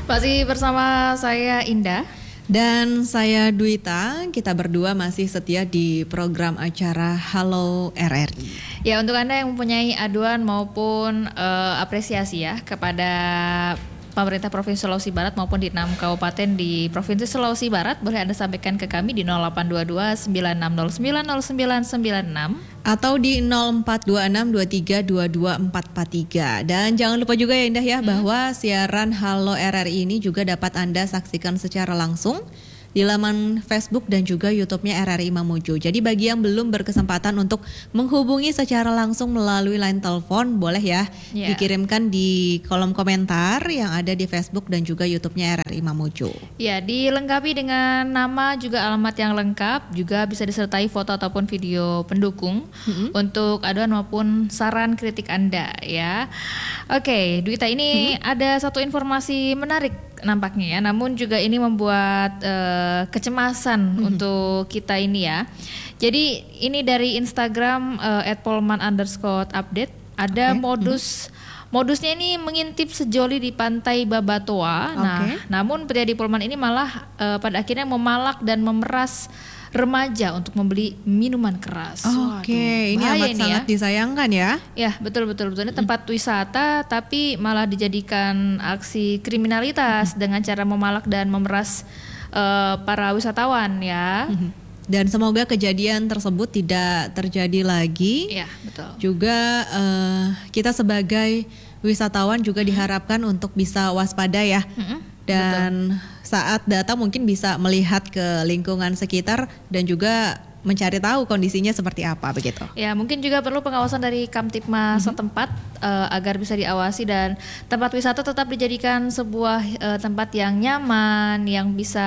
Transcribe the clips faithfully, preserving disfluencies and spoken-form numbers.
Masih bersama saya Indah dan saya Dwita. Kita berdua masih setia di program acara Halo R R I. Ya, untuk Anda yang mempunyai aduan maupun uh, apresiasi ya kepada pemerintah Provinsi Sulawesi Barat maupun di enam kabupaten di Provinsi Sulawesi Barat, boleh Anda sampaikan ke kami di nol delapan dua dua sembilan enam nol sembilan nol sembilan sembilan enam atau di nol empat dua enam dua tiga dua dua empat empat tiga. Dan jangan lupa juga ya Indah ya, hmm. bahwa siaran Halo R R I ini juga dapat Anda saksikan secara langsung di laman Facebook dan juga YouTube-nya R R I Mamuju. Jadi bagi yang belum berkesempatan untuk menghubungi secara langsung melalui line telepon, boleh ya yeah. dikirimkan di kolom komentar yang ada di Facebook dan juga YouTube-nya R R I Mamuju. Ya, dilengkapi dengan nama juga alamat yang lengkap, juga bisa disertai foto ataupun video pendukung mm-hmm. untuk aduan maupun saran kritik Anda ya. Oke, Dwita, ini mm-hmm. ada satu informasi menarik nampaknya ya, namun juga ini membuat uh, kecemasan mm-hmm. untuk kita ini ya. Jadi ini dari Instagram uh, at polman underscore update ada okay. modus mm-hmm. modusnya ini mengintip sejoli di pantai Babatoa. Okay. Nah, namun pria di Polman ini malah uh, pada akhirnya memalak dan memeras remaja untuk membeli minuman keras. Oke, okay. ini amat ini sangat ya. disayangkan ya. Ya, betul betul betul. Ini tempat wisata tapi malah dijadikan aksi kriminalitas hmm. dengan cara memalak dan memeras uh, para wisatawan ya. Hmm. Dan semoga kejadian tersebut tidak terjadi lagi. Ya, betul. Juga uh, kita sebagai wisatawan juga hmm. diharapkan untuk bisa waspada ya. Hmm. Dan betul. Saat datang mungkin bisa melihat ke lingkungan sekitar dan juga mencari tahu kondisinya seperti apa begitu. Ya, mungkin juga perlu pengawasan dari Kamtipmas mm-hmm. setempat uh, agar bisa diawasi dan tempat wisata tetap dijadikan sebuah uh, tempat yang nyaman, yang bisa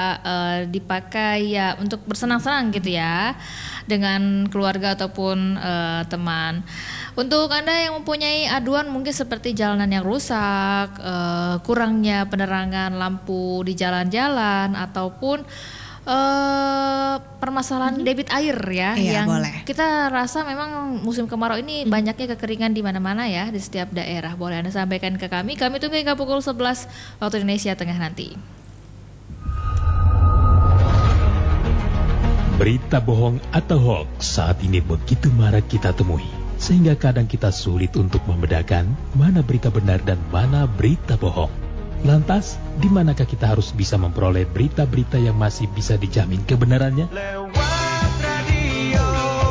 uh, dipakai ya untuk bersenang-senang gitu ya dengan keluarga ataupun uh, teman. Untuk Anda yang mempunyai aduan mungkin seperti jalanan yang rusak, uh, kurangnya penerangan lampu di jalan-jalan ataupun uh, permasalahan mm-hmm. debit air ya, iya, yang boleh. Kita rasa memang musim kemarau ini mm-hmm. banyaknya kekeringan di mana-mana ya di setiap daerah. Boleh Anda sampaikan ke kami. Kami tunggu hingga pukul sebelas waktu Indonesia Tengah nanti. Berita bohong atau hoax saat ini begitu marak kita temui, sehingga kadang kita sulit untuk membedakan mana berita benar dan mana berita bohong. Lantas, di manakah kita harus bisa memperoleh berita-berita yang masih bisa dijamin kebenarannya? Lewat radio.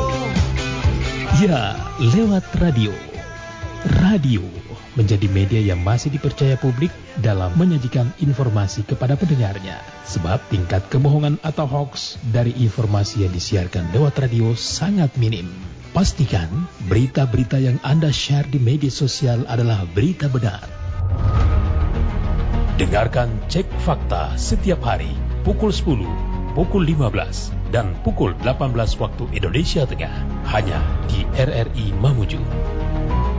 Ya, lewat radio. Radio menjadi media yang masih dipercaya publik dalam menyajikan informasi kepada pendengarnya. Sebab tingkat kebohongan atau hoax dari informasi yang disiarkan lewat radio sangat minim. Pastikan berita-berita yang Anda share di media sosial adalah berita benar. Dengarkan Cek Fakta setiap hari pukul sepuluh, pukul lima belas, dan pukul delapan belas waktu Indonesia Tengah. Hanya di R R I Mamuju.